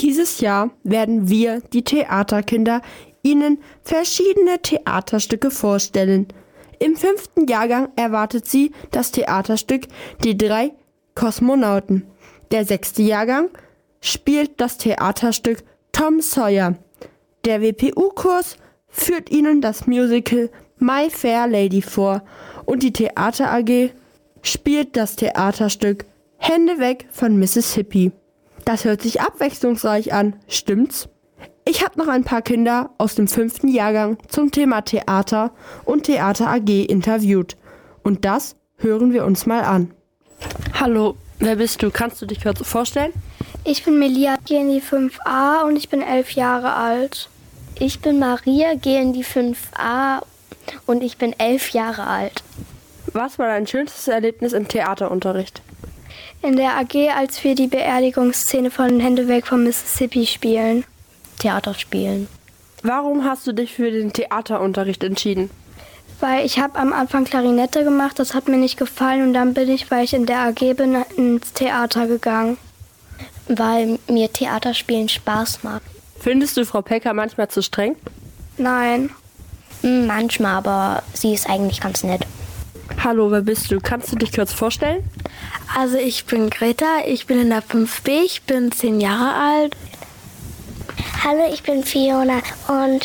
Dieses Jahr werden wir, die Theaterkinder, Ihnen verschiedene Theaterstücke vorstellen. Im 5. Jahrgang erwartet Sie das Theaterstück Die 3 Kosmonauten. Der 6. Jahrgang spielt das Theaterstück Tom Sawyer. Der WPU-Kurs führt Ihnen das Musical My Fair Lady vor und die Theater AG spielt das Theaterstück Hände weg von Mississippi. Das hört sich abwechslungsreich an, stimmt's? Ich habe noch ein paar Kinder aus dem 5. Jahrgang zum Thema Theater und Theater AG interviewt. Und das hören wir uns mal an. Hallo, wer bist du? Kannst du dich kurz vorstellen? Ich bin Melia, gehe in die 5a und ich bin 11 Jahre alt. Ich bin Maria, gehe in die 5a und ich bin 11 Jahre alt. Was war dein schönstes Erlebnis im Theaterunterricht? In der AG, als wir die Beerdigungsszene von Hände weg vom Mississippi spielen. Theater spielen. Warum hast du dich für den Theaterunterricht entschieden? Weil ich habe am Anfang Klarinette gemacht, das hat mir nicht gefallen und dann bin ich, weil ich in der AG bin, ins Theater gegangen. Weil mir Theaterspielen Spaß macht. Findest du Frau Pecker manchmal zu streng? Nein. Manchmal, aber sie ist eigentlich ganz nett. Hallo, wer bist du? Kannst du dich kurz vorstellen? Also ich bin Greta, ich bin in der 5b, ich bin 10 Jahre alt. Hallo, ich bin Fiona und